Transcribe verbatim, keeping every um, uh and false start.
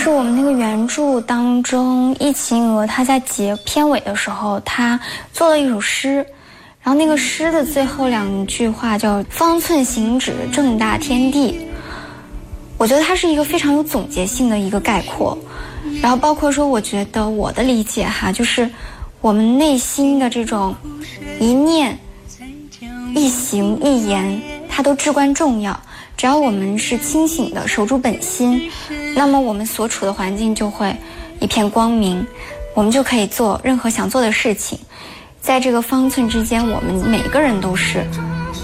是我们那个原著当中，易秦娥她在结片尾的时候，她做了一首诗，然后那个诗的最后两句话叫“方寸行止，正大天地”。我觉得它是一个非常有总结性的一个概括，然后包括说，我觉得我的理解哈，就是我们内心的这种一念、一行、一言，它都至关重要。只要我们是清醒的，守住本心，那么我们所处的环境就会一片光明，我们就可以做任何想做的事情。在这个方寸之间，我们每个人都是